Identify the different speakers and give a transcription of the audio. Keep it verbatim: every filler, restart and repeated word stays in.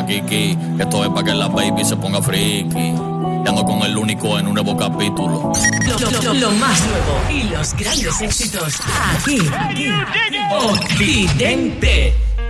Speaker 1: la Kiki. Que esto es pa' que la baby se ponga friki. Y ando con el único en un nuevo capítulo.
Speaker 2: Lo, lo, lo, lo más nuevo y los grandes éxitos aquí, aquí. Occidente.